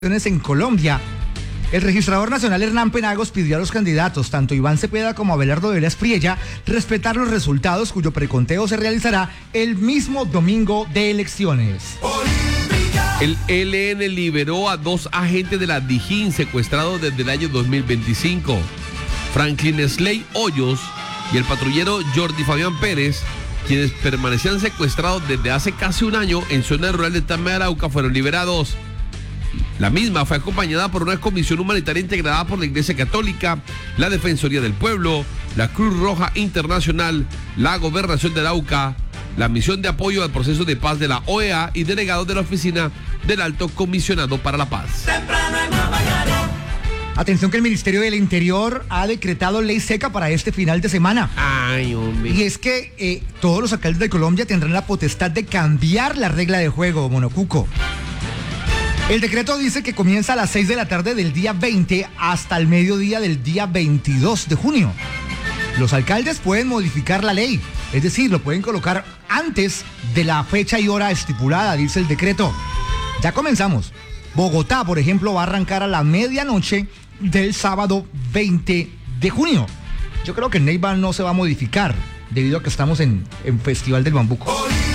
En Colombia, el registrador nacional Hernán Penagos pidió a los candidatos, tanto Iván Cepeda como Abelardo Vélez Priella, respetar los resultados cuyo preconteo se realizará el mismo domingo de elecciones. El ELN liberó a 2 agentes de la Dijín secuestrados desde el año 2025. Franklin Slay Hoyos y el patrullero Jordi Fabián Pérez, quienes permanecían secuestrados desde hace casi un año en zona rural de Tame de Arauca, fueron liberados. La misma fue acompañada por una comisión humanitaria integrada por la Iglesia Católica, la Defensoría del Pueblo, la Cruz Roja Internacional, la Gobernación de Arauca, la Misión de Apoyo al Proceso de Paz de la OEA y delegados de la Oficina del Alto Comisionado para la Paz. Atención que el Ministerio del Interior ha decretado ley seca para este final de semana. Ay, hombre. Y es que todos los alcaldes de Colombia tendrán la potestad de cambiar la regla de juego, Monocuco. El decreto dice que comienza a las 6 de la tarde del día 20 hasta el mediodía del día 22 de junio. Los alcaldes pueden modificar la ley, es decir, lo pueden colocar antes de la fecha y hora estipulada, dice el decreto. Ya comenzamos. Bogotá, por ejemplo, va a arrancar a la medianoche del sábado 20 de junio. Yo creo que en Neiva no se va a modificar, debido a que estamos en Festival del Bambuco.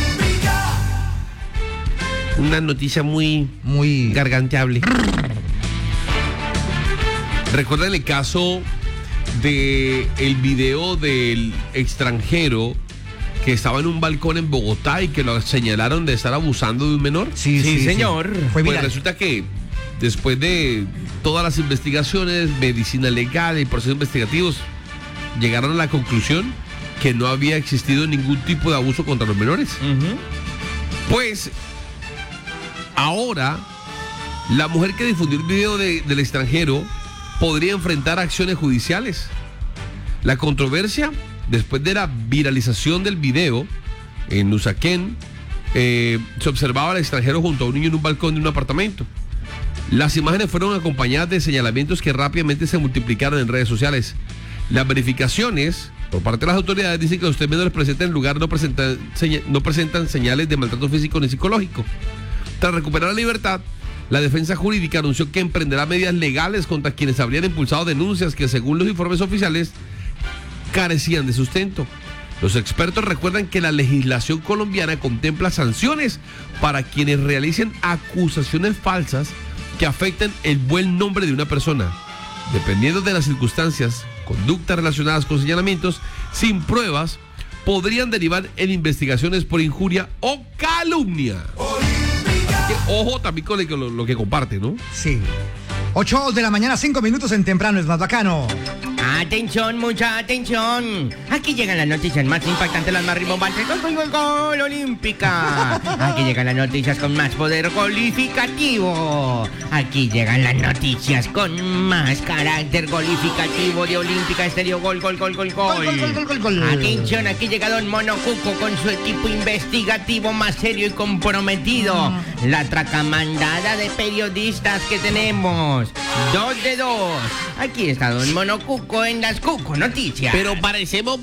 Una noticia muy garganteable. ¿Recuerdan el caso de el video del extranjero que estaba en un balcón en Bogotá y que lo señalaron de estar abusando de un menor? Sí, señor. Fue pues resulta que después de todas las investigaciones, medicina legal y procesos investigativos, llegaron a la conclusión que no había existido ningún tipo de abuso contra los menores. Pues ahora, la mujer que difundió el video del extranjero podría enfrentar acciones judiciales. La controversia, después de la viralización del video en Usaquén, se observaba al extranjero junto a un niño en un balcón de un apartamento. Las imágenes fueron acompañadas de señalamientos que rápidamente se multiplicaron en redes sociales. Las verificaciones por parte de las autoridades dicen que los 3 menores presentes en el lugar no presentan señales de maltrato físico ni psicológico. Tras recuperar la libertad, la defensa jurídica anunció que emprenderá medidas legales contra quienes habrían impulsado denuncias que, según los informes oficiales, carecían de sustento. Los expertos recuerdan que la legislación colombiana contempla sanciones para quienes realicen acusaciones falsas que afecten el buen nombre de una persona. Dependiendo de las circunstancias, conductas relacionadas con señalamientos sin pruebas podrían derivar en investigaciones por injuria o calumnia. Ojo también con lo que comparte, ¿no? Sí. 8 de la mañana, 5 minutos en Temprano es más bacano. Atención, mucha atención. Aquí llegan las noticias más impactantes, las más rimbombantes. ¡Gol, olímpica! Aquí llegan las noticias con más poder golificativo. Aquí llegan las noticias con más carácter golificativo de Olímpica Estéreo. Gol. Atención, aquí llega Don Monocuco con su equipo investigativo más serio y comprometido. La tracamandada de periodistas que tenemos. 2 de 2. Aquí está Don Monocuco en las Cuco Noticias. Pero parecemos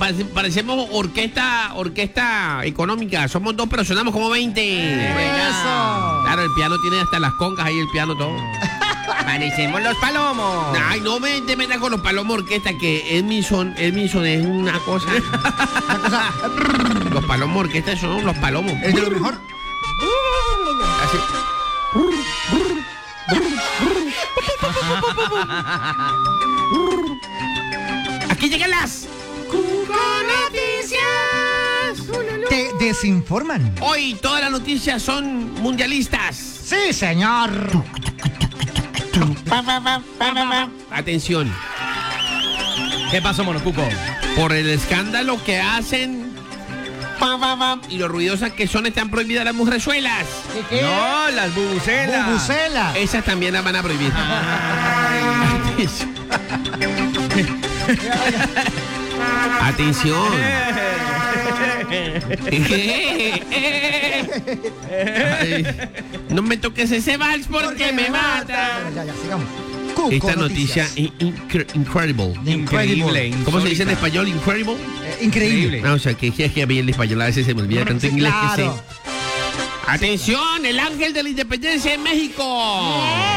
orquesta económica. Somos 2, pero sonamos como 20. Eso. Claro, el piano tiene hasta las congas ahí, el piano todo. Parecemos los palomos. Ay, no me metas con los palomos orquesta, que Edmison es una cosa. Los palomos orquesta son los palomos. ¿Es de lo mejor? Así. Aquí llegan las Cuco Noticias. Te desinforman. Hoy todas las noticias son mundialistas. Sí, señor. Atención. ¿Qué pasó, Monocuco? Por el escándalo que hacen y lo ruidosas que son, están prohibidas las mujerzuelas. ¿Qué? No, las bubucelas. Bubucela. Esas también las van a prohibir. Atención. Ay, no me toques ese vals porque me mata. Ya, sigamos. Esta noticia es incredible. ¿Cómo se dice en español? Incredible. Increíble. No, o sea, que es que a mí el español a veces se me olvida tanto inglés que sé. Atención, el ángel de la independencia en México.